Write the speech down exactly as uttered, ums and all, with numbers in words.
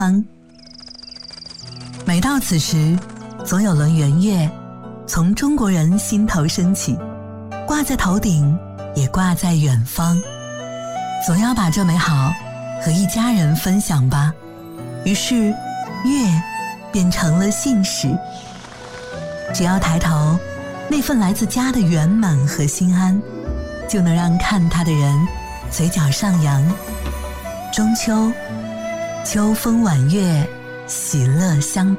方。每到此时，总有轮圆月从中国人心头升起，挂在头顶，也挂在远方。总要把这美好和一家人分享吧。于是月变成了信使，只要抬头，那份来自家的圆满和心安，就能让看它的人嘴角上扬。中秋，秋风晚月，喜乐相伴。